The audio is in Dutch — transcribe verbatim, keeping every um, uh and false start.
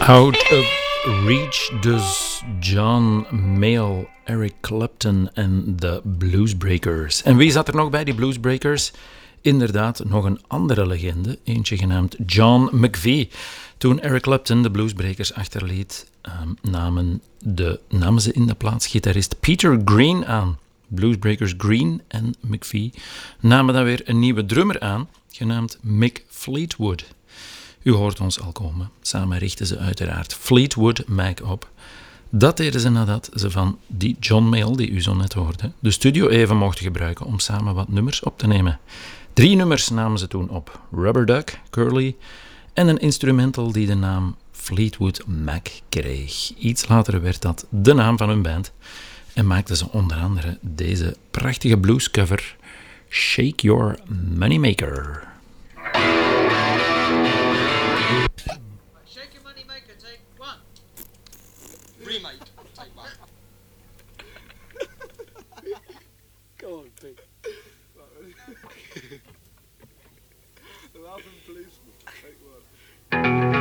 Out of Reach, dus John Mayall, Eric Clapton en de Bluesbreakers. En wie zat er nog bij die Bluesbreakers? Inderdaad, nog een andere legende, eentje genaamd John McVie. Toen Eric Clapton de Bluesbreakers achterliet, um, namen, de, namen ze in de plaats gitarist Peter Green aan. Bluesbreakers Green en McVie namen dan weer een nieuwe drummer aan, genaamd Mick Fleetwood. U hoort ons al komen. Samen richten ze uiteraard Fleetwood Mac op. Dat deden ze nadat ze van die John Mayall, die u zo net hoorde, de studio even mochten gebruiken om samen wat nummers op te nemen. Drie nummers namen ze toen op. Rubber Duck, Curly en een instrumental die de naam Fleetwood Mac kreeg. Iets later werd dat de naam van hun band en maakten ze onder andere deze prachtige bluescover Shake Your Moneymaker. Shake your money maker, take one. Remake, take one. Go on, Pete. The Alvin policeman, take one.